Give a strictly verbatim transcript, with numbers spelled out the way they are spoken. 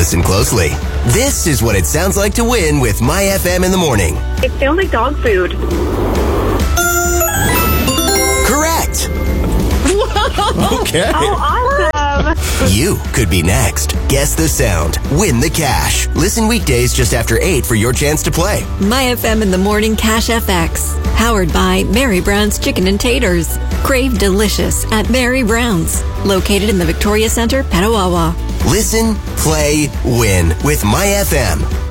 Listen closely. This is what it sounds like to win with My F M in the morning. It sounds like dog food. Correct. Okay. Oh, awesome. You could be next. Guess the sound. Win the cash. Listen weekdays just after eight for your chance to play. My F M in the morning Cash F X. Powered by Mary Brown's Chicken and Taters. Crave delicious at Mary Brown's. Located in the Victoria Center, Petawawa. Listen, play, win with My F M.